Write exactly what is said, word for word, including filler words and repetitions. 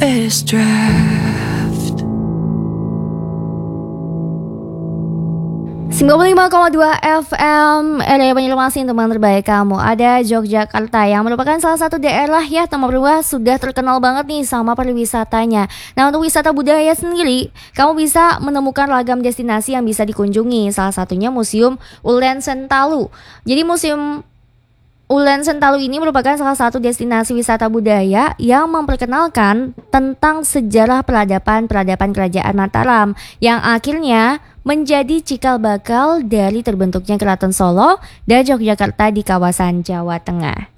is draft. sembilan puluh lima koma dua F M, area Banjarmasin, teman terbaik kamu. Ada Yogyakarta yang merupakan salah satu daerah ya nomor dua sudah terkenal banget nih sama pariwisatanya. Nah, untuk wisata budaya sendiri, kamu bisa menemukan ragam destinasi yang bisa dikunjungi. Salah satunya Museum Ulen Sentalu. Jadi Museum Ulen Sentalu ini merupakan salah satu destinasi wisata budaya yang memperkenalkan tentang sejarah peradaban-peradaban kerajaan Mataram yang akhirnya menjadi cikal bakal dari terbentuknya Keraton Solo dan Yogyakarta di kawasan Jawa Tengah.